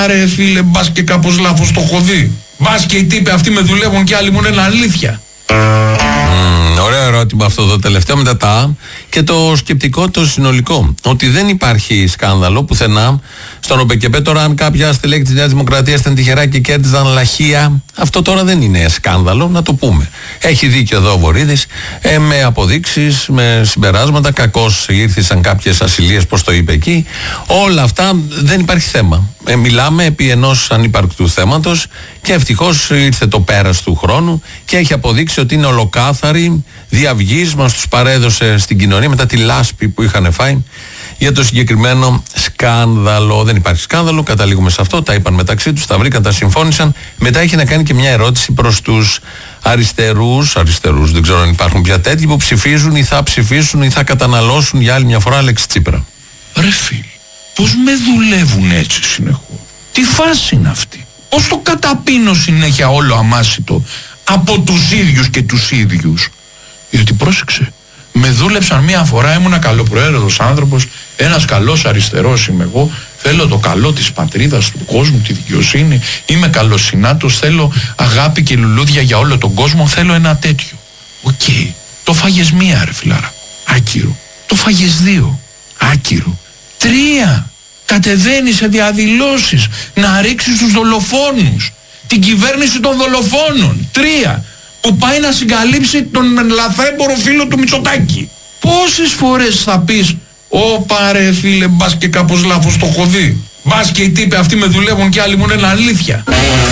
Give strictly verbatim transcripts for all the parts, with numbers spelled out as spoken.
Ρε φίλε, μπας και κάπως λάθος το έχω δει. Μπας και οι τύποι αυτοί με δουλεύουν και άλλοι μου είναι αλήθεια. Mm, ωραίο ερώτημα αυτό το τελευταίο μετά τα και το σκεπτικό το συνολικό. Ότι δεν υπάρχει σκάνδαλο πουθενά στον ΟΠΕΚΕΠΕ. Τώρα, αν κάποια στελέχη της Νέας Δημοκρατίας ήταν τυχερά και κέρδιζαν λαχεία, αυτό τώρα δεν είναι σκάνδαλο, να το πούμε. Έχει δίκιο εδώ ο Βορίδης, ε, με αποδείξεις, με συμπεράσματα. Κακώς ήρθαν κάποιες ασυλίες, πώς το είπε εκεί. Όλα αυτά δεν υπάρχει θέμα. Ε, μιλάμε επί ενός ανύπαρκτου θέματος και ευτυχώς ήρθε το πέρας του χρόνου και έχει αποδείξει ότι είναι ολοκάθαρη, διαυγής, μας τους παρέδωσε στην κοινωνία μετά τη λάσπη που είχαν φάει για το συγκεκριμένο σκάνδαλο. Δεν υπάρχει σκάνδαλο, καταλήγουμε σε αυτό, τα είπαν μεταξύ τους, τα βρήκαν, τα συμφώνησαν. Μετά έχει να κάνει και μια ερώτηση προς τους αριστερούς, αριστερούς, δεν ξέρω αν υπάρχουν πια τέτοιοι, που ψηφίζουν ή θα ψηφίσουν ή θα καταναλώσουν για άλλη μια φορά Αλέξη Τσίπρα. Ρε φίλε, πώς με δουλεύουν έτσι συνεχώς? Τι φάση είναι αυτή? Πώς το καταπίνω συνέχεια όλο αμάσιτο από τους ίδιους και τους ίδιους? Διότι πρόσεξε, με δούλεψαν μία φορά, ήμουν καλοπροαίρετος άνθρωπος, ένας καλός αριστερός είμαι εγώ, θέλω το καλό της πατρίδας, του κόσμου, τη δικαιοσύνη, είμαι καλοσυνάτος, θέλω αγάπη και λουλούδια για όλο τον κόσμο, θέλω ένα τέτοιο. Οκ, okay. Το φάγες μία ρε φιλάρα, άκυρο. Το φάγες δύο, άκυρο. Τρία, κατεβαίνει σε διαδηλώσεις να ρίξεις τους δολοφόνους, την κυβέρνηση των δολοφόνων. Τρία, που πάει να συγκαλύψει τον λαθρέμπορο φίλο του Μητσοτάκη. Πόσες φορές θα πεις, όπα ρε φίλε, μπας και κάπως λάθος το έχω δει. Μπας και οι τύποι αυτοί με δουλεύουν και άλλοι μου είναι αλήθεια.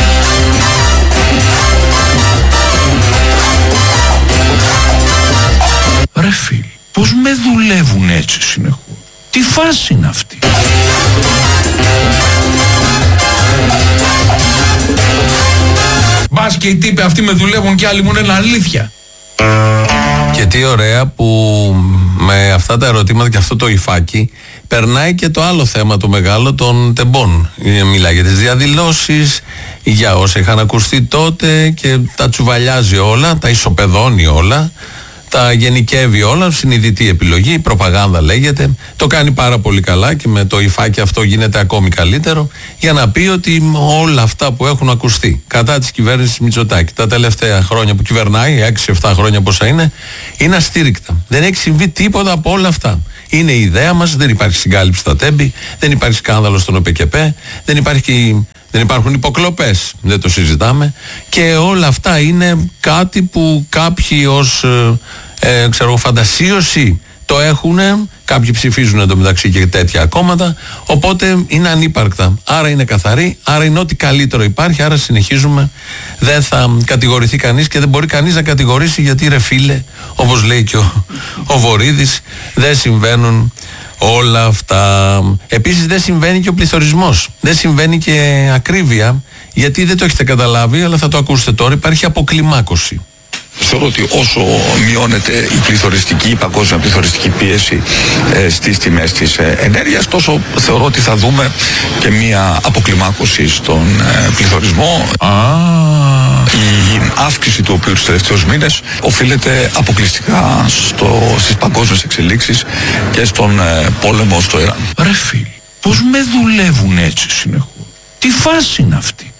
Ρε φίλε, πώς με δουλεύουν έτσι συνεχώς? Τι φάση είναι αυτή? Μπας και οι τύποι αυτοί με δουλεύουν και άλλοι μου είναι αλήθεια. Και τι ωραία που με αυτά τα ερωτήματα και αυτό το υφάκι περνάει και το άλλο θέμα το μεγάλο των τεμπών. Μιλάει για τις διαδηλώσεις, για όσα είχαν ακουστεί τότε και τα τσουβαλιάζει όλα, τα ισοπεδώνει όλα, τα γενικεύει όλα, συνειδητή επιλογή, προπαγάνδα λέγεται. Το κάνει πάρα πολύ καλά και με το υφάκι αυτό γίνεται ακόμη καλύτερο για να πει ότι όλα αυτά που έχουν ακουστεί κατά της κυβέρνησης Μητσοτάκη τα τελευταία χρόνια που κυβερνάει, έξι εφτά χρόνια πόσα είναι, είναι αστήρικτα. Δεν έχει συμβεί τίποτα από όλα αυτά. Είναι η ιδέα μας, δεν υπάρχει συγκάλυψη στα τέμπη, δεν υπάρχει σκάνδαλο στον ΟΠΕΚΕΠΕ, δεν υπάρχει... Δεν υπάρχουν υποκλοπές, δεν το συζητάμε και όλα αυτά είναι κάτι που κάποιοι ως ε, ε, ξέρω, φαντασίωση το έχουν, κάποιοι ψηφίζουν εντωμεταξύ και τέτοια κόμματα, οπότε είναι ανύπαρκτα. Άρα είναι καθαρή, άρα είναι ό,τι καλύτερο υπάρχει, άρα συνεχίζουμε, δεν θα κατηγορηθεί κανείς και δεν μπορεί κανείς να κατηγορήσει γιατί ρε φίλε, όπως λέει και ο, ο Βορίδης, δεν συμβαίνουν όλα αυτά. Επίσης δεν συμβαίνει και ο πληθωρισμός. Δεν συμβαίνει και ακρίβεια, γιατί δεν το έχετε καταλάβει, αλλά θα το ακούσετε τώρα, υπάρχει αποκλιμάκωση. Θεωρώ ότι όσο μειώνεται η πληθωριστική, η παγκόσμια πληθωριστική πίεση ε, στις τιμές της ε, ενέργειας, τόσο θεωρώ ότι θα δούμε και μία αποκλιμάκωση στον ε, πληθωρισμό. Ah. Η αύξηση του οποίου τους τελευταίους μήνες οφείλεται αποκλειστικά στο, στις παγκόσμιες εξελίξεις και στον ε, πόλεμο στο Ιράν. Ρε φίλε, πώς με δουλεύουν έτσι συνεχώς? Τι φάση είναι αυτή?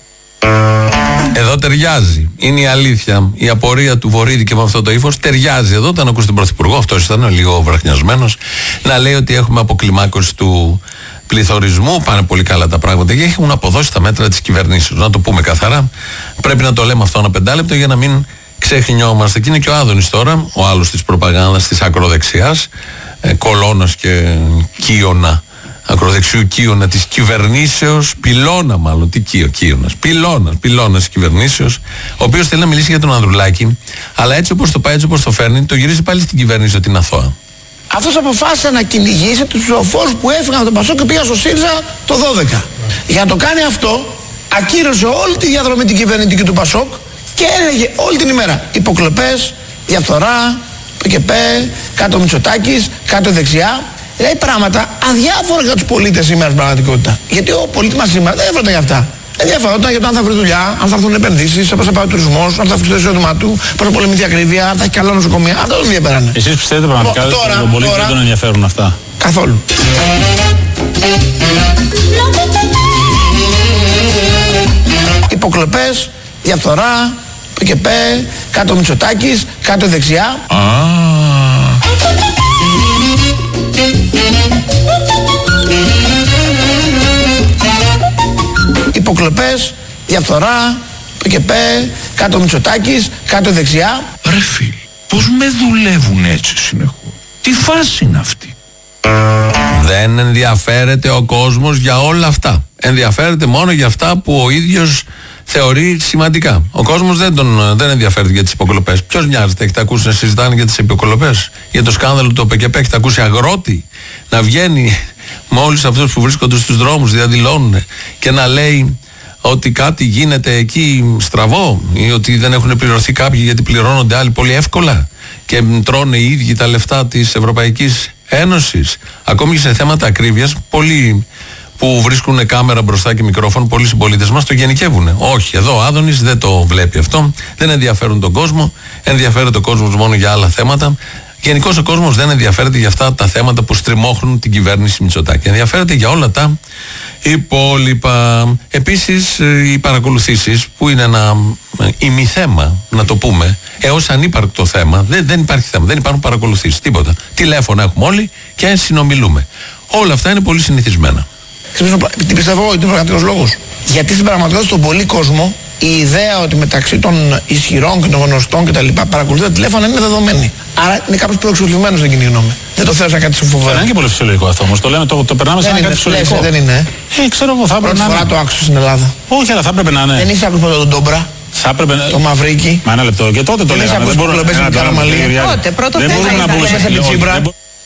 Εδώ ταιριάζει. Είναι η αλήθεια. Η απορία του Βορίδη και με αυτό το ύφος ταιριάζει. Εδώ όταν ακούσει τον Πρωθυπουργό, αυτός ήταν λίγο βραχνιασμένος, να λέει ότι έχουμε αποκλιμάκωση του πληθωρισμού, πάνε πολύ καλά τα πράγματα και έχουν αποδώσει τα μέτρα της κυβερνήσεως. Να το πούμε καθαρά. Πρέπει να το λέμε αυτό ένα πεντάλεπτο για να μην ξεχνιόμαστε. Και είναι και ο Άδωνης τώρα, ο άλλος της προπαγάνδας της ακροδεξιάς, ε, κολώνας και κύωνα. Ακροδεξιού κύωνα της κυβερνήσεως, πυλώνα μάλλον, τι κύο, κύωνας, πυλώνας, πυλώνας της κυβερνήσεως, ο οποίος θέλει να μιλήσει για τον Ανδρουλάκη, αλλά έτσι όπως το πάει, έτσι όπως το φέρνει, το γυρίζει πάλι στην κυβέρνηση ότι είναι αθώα. Αυτός αποφάσισε να κυνηγήσει τους ψηφοφόρους που έφυγαν από τον Πασόκ και πήγαν στο ΣΥΡΙΖΑ το δώδεκα. Για να το κάνει αυτό, ακύρωσε όλη τη διαδρομή την κυβερνητική του Πασόκ και έλεγε όλη την ημέρα υποκλοπές, διαφθορά, ΠΚΠ, κάτω Μητσοτάκης, κάτω δεξιά. Λέει πράγματα αδιάφορα για τους πολίτες σήμερα στην πραγματικότητα. Γιατί ο πολίτης μας σήμερα δεν έφερε για αυτά. Ενδιαφερόταν για το αν θα βρει δουλειά, αν θα έρθουν επενδύσεις, πώς θα πάει ο τουρισμός, αν θα αυξηθεί το εισόδημά του, πώς θα πολεμηθεί η ακρίβεια, αν θα έχει καλά νοσοκομεία. Αυτό δεν ενδιαφέρανε. Εσείς πιστεύετε πραγματικά ότι τον πολίτη δεν τον ενδιαφέρουν αυτά? Καθόλου. Υποκλοπές, διαφθορά, ΠΚΠ, κάτω Μητσοτάκης, κάτω δεξιά. Α. Υποκλοπές, διαφθορά, ΠΚΠ, κάτω Μητσοτάκης, κάτω δεξιά. Ρε φίλοι, πώς με δουλεύουν έτσι συνεχώς? Τι φάση είναι αυτή? Δεν ενδιαφέρεται ο κόσμος για όλα αυτά. Ενδιαφέρεται μόνο για αυτά που ο ίδιος θεωρεί σημαντικά. Ο κόσμος δεν, τον, δεν ενδιαφέρεται για τις υποκλοπές. Ποιος νοιάζεται? Έχετε ακούσει να συζητάνε για τις υποκλοπές? Για το σκάνδαλο του ΠΚΠ έχετε ακούσει αγρότη να βγαίνει με όλους αυτούς που βρίσκονται στους δρόμους, διαδηλώνουν και να λέει ότι κάτι γίνεται εκεί στραβό ή ότι δεν έχουν πληρωθεί κάποιοι γιατί πληρώνονται άλλοι πολύ εύκολα και τρώνε οι ίδιοι τα λεφτά της Ευρωπαϊκής Ένωσης? Ακόμη και σε θέματα ακρίβειας, πολλοί που βρίσκουν κάμερα μπροστά και μικρόφωνο, πολλοί συμπολίτες μας το γενικεύουν. Όχι, εδώ ο Άδωνης δεν το βλέπει αυτό, δεν ενδιαφέρουν τον κόσμο, ενδιαφέρεται ο κόσμος μόνο για άλλα θέματα. Γενικώς ο κόσμος δεν ενδιαφέρεται για αυτά τα θέματα που στριμώχνουν την κυβέρνηση Μητσοτάκη. Ενδιαφέρεται για όλα τα υπόλοιπα. Επίσης οι παρακολουθήσεις, που είναι ένα ημιθέμα, να το πούμε, έως ανύπαρκτο θέμα. Δεν, δεν υπάρχει θέμα, δεν υπάρχουν παρακολουθήσεις, τίποτα. Τηλέφωνα έχουμε όλοι και συνομιλούμε. Όλα αυτά είναι πολύ συνηθισμένα. Τι πιστεύω ότι είναι πραγματικός λόγος? Γιατί στην πραγματικότητα στον πολύ κόσμο η ιδέα ότι μεταξύ των ισχυρών και των γνωστών και τα λοιπά παρακολουθεί τα τηλέφωνα είναι δεδομένη. Άρα είναι κάποιος προεξοφλημένος, δεν κοινή γνώμη. Δεν το θέλω σαν κάτι φοβερό. Δεν είναι και πολύ φυσιολογικό αυτό όμως. Το λέμε, το, το περνάμε σαν κάτι φυσιολογικό. Δεν είναι. Ε, ξέρω εγώ, θα έπρεπε να είναι. Πρώτη φορά το άκουσα στην Ελλάδα. Όχι, αλλά θα έπρεπε να είναι. Δεν είσαι ακούσει ποτέ τον Ντόμπρα? Θα έπρεπε να. Το Μαυρίκι. Μα ένα λεπτό. Και τότε το λέγαμε. Δεν μπορούμε να πούμε.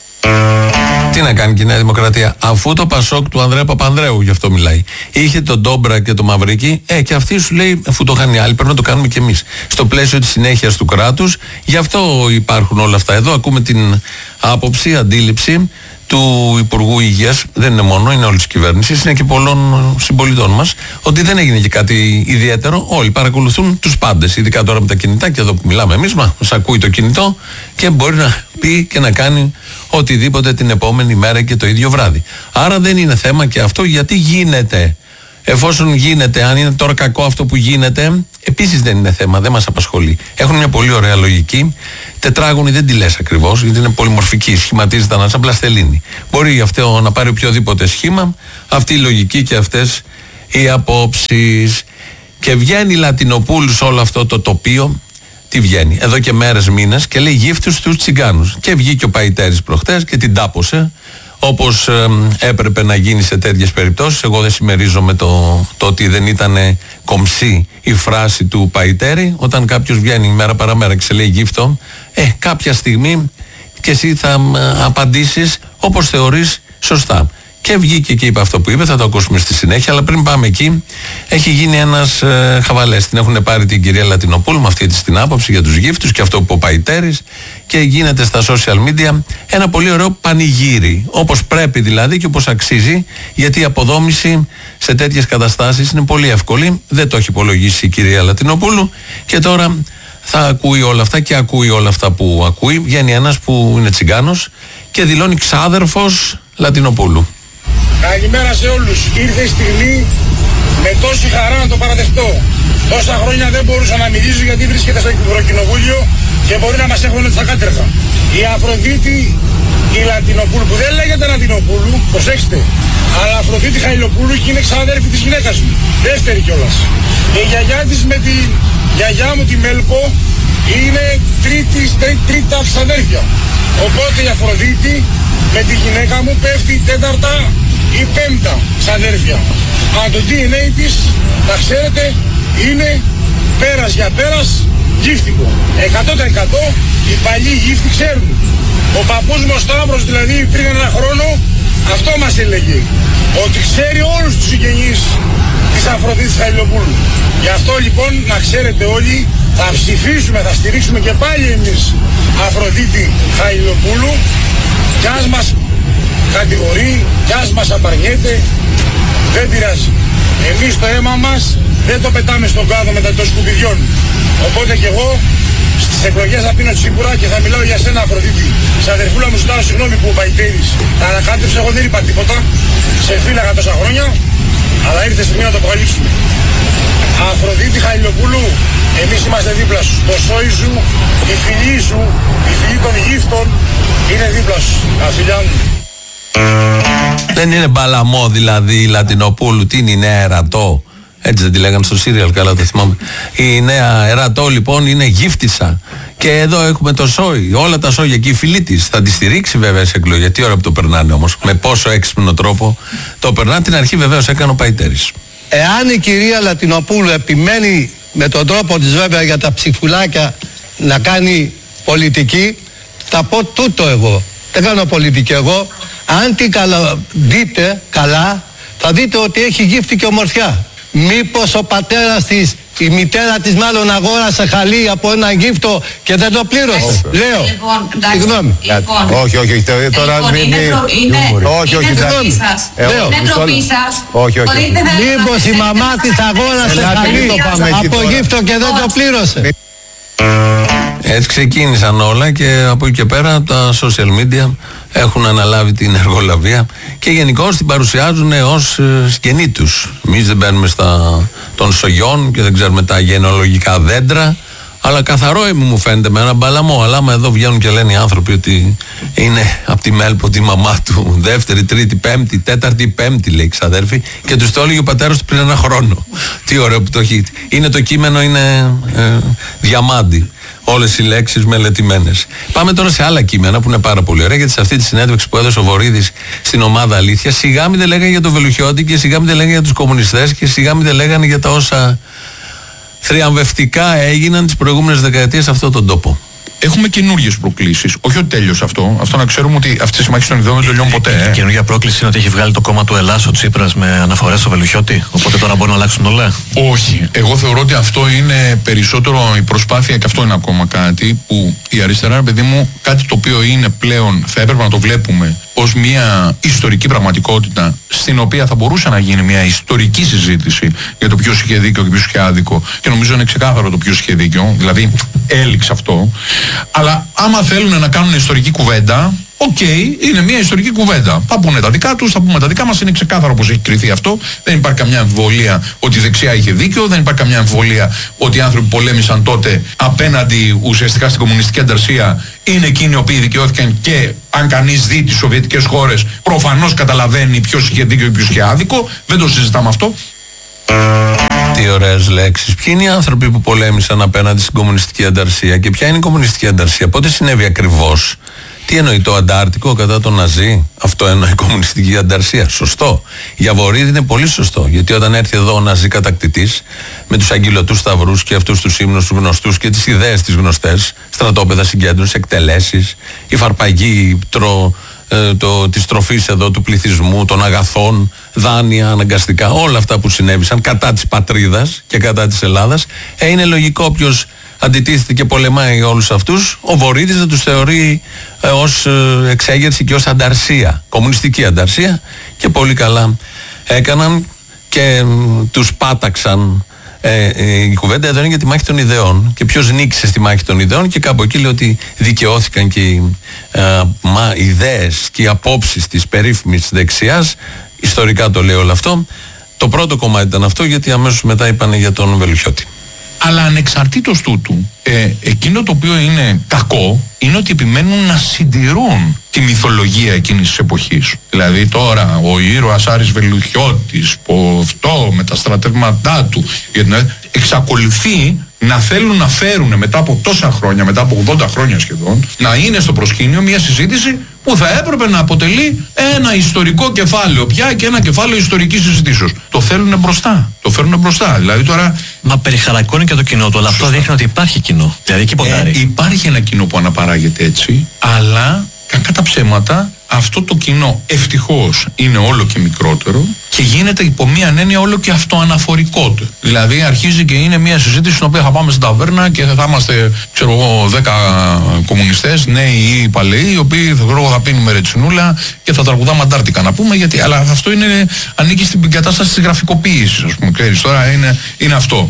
Τι να κάνει και η Νέα Δημοκρατία, αφού το Πασόκ του Ανδρέα Παπανδρέου, γι' αυτό μιλάει, είχε τον Ντόμπρα και το Μαυρίκι, ε, και αυτή σου λέει, αφού το είχαν οι άλλοι, πρέπει να το κάνουμε κι εμείς. Στο πλαίσιο της συνέχειας του κράτους, γι' αυτό υπάρχουν όλα αυτά. Εδώ ακούμε την άποψη, αντίληψη του Υπουργού Υγείας, δεν είναι μόνο, είναι όλη τη κυβέρνηση, είναι και πολλών συμπολιτών μας, ότι δεν έγινε και κάτι ιδιαίτερο. Όλοι παρακολουθούν τους πάντες, ειδικά τώρα με τα κινητά, και εδώ που μιλάμε εμείς, μας ακούει το κινητό και μπορεί να πει και να κάνει οτιδήποτε την επόμενη μέρα και το ίδιο βράδυ. Άρα δεν είναι θέμα και αυτό, γιατί γίνεται. Εφόσον γίνεται, αν είναι τώρα κακό αυτό που γίνεται, επίσης δεν είναι θέμα, δεν μας απασχολεί. Έχουν μια πολύ ωραία λογική. Τετράγωνη δεν τη λες ακριβώς, γιατί είναι πολυμορφική, σχηματίζεται ανά σαν πλαστελίνη. Μπορεί αυτό να πάρει οποιοδήποτε σχήμα, αυτή η λογική και αυτές οι απόψεις. Και βγαίνει η Λατινοπούλου σε όλο αυτό το τοπίο. Τι βγαίνει, εδώ και μέρες, μήνες, και λέει γύφτους στους τσιγκάνους. Και βγήκε ο Παϊτέρης προχτές και την τάπωσε, όπως ε, έπρεπε να γίνει σε τέτοιες περιπτώσεις. Εγώ δεν συμμερίζομαι το, το ότι δεν ήταν κομψή η φράση του Παϊτέρη. Όταν κάποιος βγαίνει μέρα παραμέρα και σε λέει γύφτο, ε, κάποια στιγμή και εσύ θα ε, απαντήσεις όπως θεωρείς σωστά. Και βγήκε και είπε αυτό που είπε, θα το ακούσουμε στη συνέχεια. Αλλά πριν πάμε εκεί, έχει γίνει ένας ε, χαβαλές. Την έχουν πάρει την κυρία Λατινοπούλου με αυτή την άποψη για τους γύφτους και αυτό που ο Παϊτέρης, και γίνεται στα social media ένα πολύ ωραίο πανηγύρι. Όπως πρέπει δηλαδή και όπως αξίζει, γιατί η αποδόμηση σε τέτοιες καταστάσεις είναι πολύ εύκολη. Δεν το έχει υπολογίσει η κυρία Λατινοπούλου και τώρα θα ακούει όλα αυτά και ακούει όλα αυτά που ακούει. Βγαίνει ένας που είναι τσιγκάνος και δηλώνει ξάδερφος Λατινοπούλου. Καλημέρα σε όλους. Ήρθε η στιγμή με τόση χαρά να το παραδεχτώ. Τόσα χρόνια δεν μπορούσα να μιλήσω γιατί βρίσκεται στο Ευρωκοινοβούλιο και μπορεί να μας έχουν στα κάτεργα. Η Αφροδίτη, η Λατινοπούλου, που δεν λέγεται Λατινοπούλου, προσέξτε, αλλά Αφροδίτη Χαϊλοπούλου και είναι ξαδέρφη της γυναίκας μου. Δεύτερη κιόλας. Η γιαγιά της με τη γιαγιά μου τη Μέλπο είναι τρίτη, τρί, τρίτα ξαδέρφια. Οπότε η Αφροδίτη με τη γυναίκα μου πέφτει τέταρτα ή πέμπτα ξαδέρφια. Αν το ντι εν έι της, να ξέρετε, είναι πέρας για πέρας γύφτικο. εκατό τοις εκατό οι παλιοί γύφτοι ξέρουν. Ο παππούς μου ο Σταύρος δηλαδή πριν ένα χρόνο αυτό μας έλεγε. Ότι ξέρει όλους τους συγγενείς της Αφροδίτης Χαϊλοπούλου. Γι' αυτό λοιπόν να ξέρετε όλοι, θα ψηφίσουμε, θα στηρίξουμε και πάλι εμείς Αφροδίτη Χαϊλοπούλου, κι ας μας κατηγορεί, κι ας μας απαρνιέται, δεν πειράζει. Εμείς το αίμα μας δεν το πετάμε στον κάδο μετά των σκουπιδιών. Οπότε κι εγώ στις εκλογές θα πίνω τσίπουρα και θα μιλάω για σένα Αφροδίτη. Ξαδερφούλα μου, ζητάω συγγνώμη που ο Παϊτέρης τα ανακάτεψε, εγώ δεν είπα τίποτα. Σε φύλαγα τόσα χρόνια, αλλά ήρθε η στιγμή να το αποκαλύψουμε. Αφροδίτη Χαλιλοπούλου, εμείς είμαστε δίπλα σου. Το σόι σου, η φιλή σου, η φιλή των γύφτων είναι δίπλα σου. Τα φιλιά μου. Δεν είναι μπαλαμό δηλαδή η Λατινοπούλου, τι είναι η νέα Ερατό. Έτσι δεν τη λέγανε στο σύριαλ, καλά το θυμάμαι. Η νέα Ερατό λοιπόν είναι γύφτισσα. Και εδώ έχουμε το σόι, όλα τα σόγια και η φιλή τη. Θα τη στηρίξει βέβαια σε εκλογές. Τι ώρα που το περνάνε όμως, με πόσο έξυπνο τρόπο το περνάνε. Την αρχή βεβαίως έκανε ο Παϊτέρης. Εάν η κυρία Λατινοπούλου επιμένει με τον τρόπο της βέβαια για τα ψηφουλάκια να κάνει πολιτική, θα πω τούτο εγώ. Δεν κάνω πολιτική εγώ. Αν την καλα... δείτε καλά, θα δείτε ότι έχει γύφτη και ομορφιά. Μήπως ο πατέρας της, η μητέρα της μάλλον αγόρασε χαλί από ένα γύφτο και δεν το πλήρωσε. Λέω. Λοιπόν, συγγνώμη. Λοιπόν, όχι, όχι, τώρα λοιπόν, μην... είναι, προ, είναι, όχι, όχι, είναι ντροπή σας. Λέω. Είναι ντροπή σας. Όχι, όχι. Μήπως η μαμά της αγόρασε χαλί από γύφτο και δεν το πλήρωσε. Έτσι ξεκίνησαν όλα και από εκεί και πέρα τα social media έχουν αναλάβει την εργολαβία και γενικώς την παρουσιάζουν ως ε, σκηνή τους. Εμείς δεν μπαίνουμε στα των σογιών και δεν ξέρουμε τα γενεολογικά δέντρα, αλλά καθαρό μου φαίνεται με ένα μπαλαμό. Αλλά άμα εδώ βγαίνουν και λένε οι άνθρωποι ότι είναι από τη Μέλπο τη μαμά του, δεύτερη, τρίτη, πέμπτη, τέταρτη, πέμπτη λέει ξαδέρφη, και τους το έλεγε ο πατέρας του πριν ένα χρόνο. Τι ωραίο που το έχει. Είναι το κείμενο, είναι ε, διαμάντι. Όλες οι λέξεις μελετημένες. Πάμε τώρα σε άλλα κείμενα που είναι πάρα πολύ ωραία, γιατί σε αυτή τη συνέντευξη που έδωσε ο Βορίδης στην ομάδα Αλήθεια, σιγά μην δεν λέγανε για το Βελουχιώτη και σιγά μην δεν λέγανε για τους κομμουνιστές και σιγά μην δεν λέγανε για τα όσα θριαμβευτικά έγιναν τις προηγούμενες δεκαετίες σε αυτόν τον τόπο. Έχουμε καινούργιες προκλήσεις. Όχι ότι τέλειωσε αυτό. Αυτό να ξέρουμε ότι αυτές οι συμμαχίες των ιδεών δεν τελειώνουν ποτέ. Η, η, η καινούργια πρόκληση είναι ότι έχει βγάλει το κόμμα του Ελλάς ο Τσίπρας με αναφορές στο Βελουχιώτη. Οπότε τώρα μπορούν να αλλάξουν όλα. Όχι. Εγώ θεωρώ ότι αυτό είναι περισσότερο η προσπάθεια, και αυτό είναι ακόμα κάτι που η αριστερά, παιδί μου, κάτι το οποίο είναι πλέον, θα έπρεπε να το βλέπουμε ως μια ιστορική πραγματικότητα, στην οποία θα μπορούσε να γίνει μια ιστορική συζήτηση για το ποιος είχε δίκιο και ποιος είχε άδικο. Και νομίζω είναι ξεκάθαρο το ποιος είχε δίκιο, δηλαδή έληξε αυτό. Αλλά άμα θέλουν να κάνουν ιστορική κουβέντα, οκ, okay, είναι μια ιστορική κουβέντα. Θα πούνε τα δικά τους, θα πούμε τα δικά μας, είναι ξεκάθαρο πως έχει κριθεί αυτό. Δεν υπάρχει καμιά αμφιβολία ότι η δεξιά είχε δίκιο, δεν υπάρχει καμιά αμφιβολία ότι οι άνθρωποι που πολέμησαν τότε απέναντι ουσιαστικά στην κομμουνιστική ανταρσία είναι εκείνοι οι οποίοι δικαιώθηκαν, και αν κανείς δει τις σοβιετικές χώρες προφανώς καταλαβαίνει ποιος είχε δίκιο και ποιος είχε άδικο. Δεν το συζητάμε αυτό. Τι ωραίες λέξεις. Ποιοι είναι οι άνθρωποι που πολέμησαν απέναντι στην κομμουνιστική ανταρσία και ποια είναι η κομμουνιστική ανταρσία, πότε συνέβη ακριβώς? Τι εννοεί το Αντάρτικο κατά τον Ναζί? Αυτό εννοεί η κομμουνιστική ανταρσία. Σωστό. Για Βορίδη είναι πολύ σωστό. Γιατί όταν έρθει εδώ ο Ναζί κατακτητής με τους αγγυλωτούς σταυρούς και αυτούς τους ύμνους τους γνωστούς και τις ιδέες τις γνωστές, στρατόπεδα συγκέντρωσης, εκτελέσεις, η φαρπαγή τρο, ε, το, της τροφής εδώ του πληθυσμού, των αγαθών, δάνεια αναγκαστικά, όλα αυτά που συνέβησαν κατά της πατρίδας και κατά της Ελλάδας, ε, είναι λογικό όποιος αντιτίθεται και πολεμάει όλους αυτούς, ο Βορίδης να τους θεωρεί ε, ως ε, εξέγερση και ως ανταρσία, κομμουνιστική ανταρσία, και πολύ καλά έκαναν και ε, τους πάταξαν. Ε, ε, η κουβέντα εδώ είναι για τη μάχη των ιδεών και ποιος νίκησε στη μάχη των ιδεών, και κάπου εκεί λέει ότι δικαιώθηκαν και οι ε, μα, ιδέες και οι απόψεις της περίφημης δεξιάς. Ιστορικά το λέει όλο αυτό. Το πρώτο κομμάτι ήταν αυτό, γιατί αμέσως μετά είπανε για τον Βελουχιώτη. Αλλά ανεξαρτήτως τούτου, ε, εκείνο το οποίο είναι κακό είναι ότι επιμένουν να συντηρούν τη μυθολογία εκείνης της εποχής. Δηλαδή τώρα ο ήρωας Άρης Βελουχιώτης, που αυτό με τα στρατεύματά του, γιατί εξακολουθεί να θέλουν να φέρουν μετά από τόσα χρόνια, μετά από ογδόντα χρόνια σχεδόν, να είναι στο προσκήνιο μια συζήτηση που θα έπρεπε να αποτελεί ένα ιστορικό κεφάλαιο πια και ένα κεφάλαιο ιστορικής συζητήσεως. Το θέλουν μπροστά. Το φέρνουν μπροστά. Δηλαδή τώρα. Μα περιχαρακώνει και το κοινό του, αλλά αυτό δείχνει ότι υπάρχει κοινό. Δηλαδή εκεί ποντάρει. Ε, υπάρχει ένα κοινό που αναπαράγεται έτσι, αλλά κακά τα ψέματα, αυτό το κοινό ευτυχώς είναι όλο και μικρότερο και γίνεται υπό μία έννοια όλο και αυτοαναφορικότερο. Δηλαδή αρχίζει και είναι μία συζήτηση στην οποία θα πάμε στην ταβέρνα και θα είμαστε, ξέρω εγώ, δέκα κομμουνιστές, νέοι ή παλαιοί, οι οποίοι θα, θα πίνουμε ρετσινούλα και θα τραγουδάμε αντάρτικα να πούμε, γιατί, αλλά αυτό είναι, ανήκει στην κατάσταση της γραφικοποίησης, ας πούμε, ξέρεις, τώρα είναι, είναι αυτό.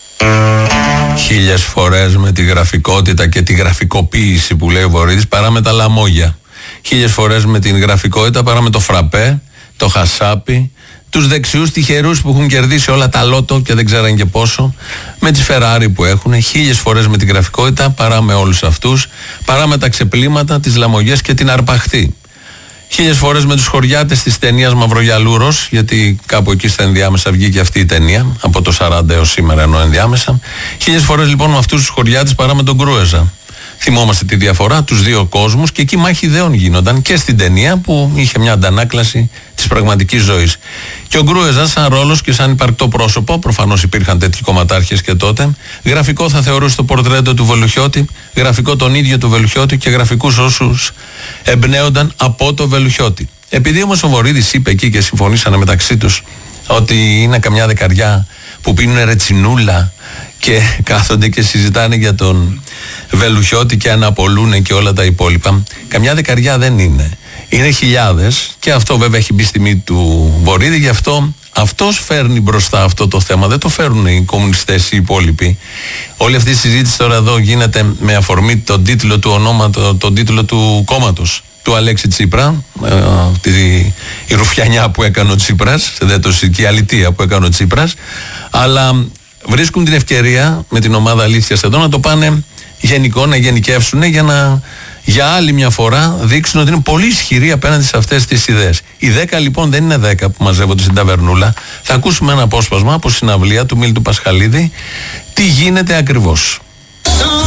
Χίλιες φορές με τη γραφικότητα και τη γραφικοποίηση που λέει ο Βορίδης παρά με τα λαμόγια. Χίλιες φορές με την γραφικότητα παρά με το φραπέ, το χασάπι, τους δεξιούς τυχερούς που έχουν κερδίσει όλα τα λότο και δεν ξέραν και πόσο, με τις Ferrari που έχουν, χίλιες φορές με την γραφικότητα παρά με όλους αυτούς, παρά με τα ξεπλήματα, τις λαμογιές και την αρπαχτή. Χίλιες φορές με τους χωριάτες της ταινίας Μαυρογιαλούρος, γιατί κάπου εκεί στα ενδιάμεσα βγήκε αυτή η ταινία, από το σαράντα έως σήμερα ενώ ενδιάμεσα. Χίλιες φορές λοιπόν με αυτούς τους χωριάτες παρά με τον Κρούεζα. Θυμόμαστε τη διαφορά, τους δύο κόσμους, και εκεί μάχη ιδεών γίνονταν και στην ταινία που είχε μια αντανάκλαση της πραγματικής ζωής. Και ο Γκρούεζα, σαν ρόλος και σαν υπαρκτό πρόσωπο, προφανώς υπήρχαν τέτοιοι κομματάρχες και τότε, γραφικό θα θεωρούσε το πορτρέτο του Βελουχιώτη, γραφικό τον ίδιο του Βελουχιώτη και γραφικούς όσους εμπνέονταν από το Βελουχιώτη. Επειδή όμως ο Βορίδης είπε εκεί και συμφωνήσανε μεταξύ τους ότι είναι καμιά δεκαριά που πίνουν ρετσινούλα και κάθονται και συζητάνε για τον Βελουχιώτη και αναπολούν και όλα τα υπόλοιπα. Καμιά δεκαριά δεν είναι. Είναι χιλιάδες, και αυτό βέβαια έχει μπει στη μύτη του Βορίδη, γι' αυτό αυτός φέρνει μπροστά αυτό το θέμα. Δεν το φέρνουν οι κομμουνιστές οι υπόλοιποι. Όλη αυτή η συζήτηση τώρα εδώ γίνεται με αφορμή τον τίτλο του ονόματο, τον τίτλο του κόμματος του Αλέξη Τσίπρα, ε, τη, η ρουφιανιά που έκανε ο Τσίπρας, και η αλητεία που έκανε ο Τσίπρας, αλλά βρίσκουν την ευκαιρία με την ομάδα Αλήθειας εδώ να το πάνε γενικό, να γενικεύσουν για να για άλλη μια φορά δείξουν ότι είναι πολύ ισχυροί απέναντι σε αυτές τις ιδέες. Οι δέκα λοιπόν δεν είναι δέκα που μαζεύονται στην ταβερνούλα. Θα ακούσουμε ένα απόσπασμα από συναυλία του Μίλτου Πασχαλίδη, τι γίνεται ακριβώς.